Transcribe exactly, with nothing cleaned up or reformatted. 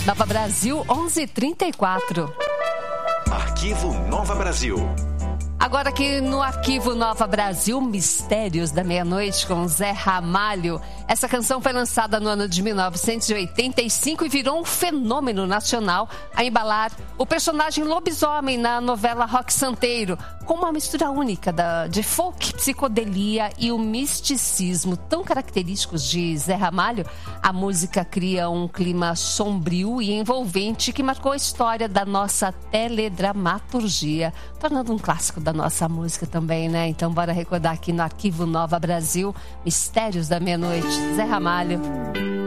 Nova Brasil, onze e trinta e quatro. Arquivo Nova Brasil. Agora aqui no Arquivo Nova Brasil, Mistérios da Meia-Noite com Zé Ramalho. Essa canção foi lançada no ano de mil novecentos e oitenta e cinco e virou um fenômeno nacional a embalar o personagem lobisomem na novela Roque Santeiro, com uma mistura única da, de folk, psicodelia e o misticismo tão característicos de Zé Ramalho. A música cria um clima sombrio e envolvente que marcou a história da nossa teledramaturgia, tornando um clássico da nossa música também, né? Então bora recordar aqui no Arquivo Nova Brasil, Mistérios da Meia-Noite, Zé Ramalho.